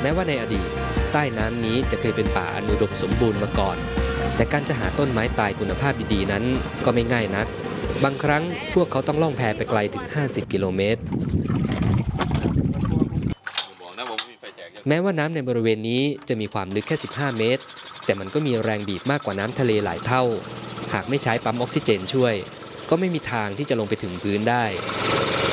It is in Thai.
ม้ว่าในอดีตใต้น้ำนี้จะเคยเป็นป่าอันอุดมสมบูรณ์มาก่อนแต่การจะหาต้นไม้ตายคุณภาพดีๆนั้นก็ไม่ง่ายนักบางครั้งพวกเขาต้องล่องแพไปไกลถึง50กิโลเมตรแม้ว่าน้ำในบริเวณนี้จะมีความลึกแค่15เมตรแต่มันก็มีแรงบีบมากกว่าน้ำทะเลหลายเท่าหากไม่ใช้ปั๊มออกซิเจนช่วยก็ไม่มีทางที่จะลงไปถึงพื้นได้